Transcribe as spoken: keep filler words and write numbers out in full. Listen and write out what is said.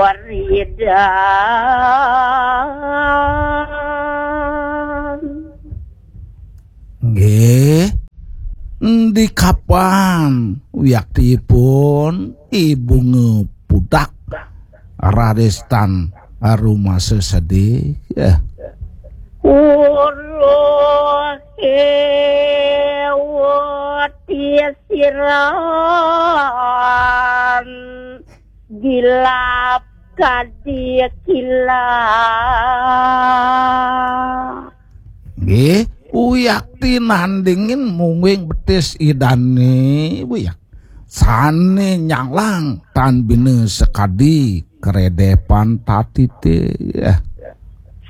waridan. Nggih. Di kapan wiyaktipun ibu ngepudak Radestan rumah sesedih ya. Ulo hewati siran gilap kadia kila. Nggih, uyakti nandingin mungwing betis idane buyak. Sane nyanglang tan bine sekadi keredepan tatite ya.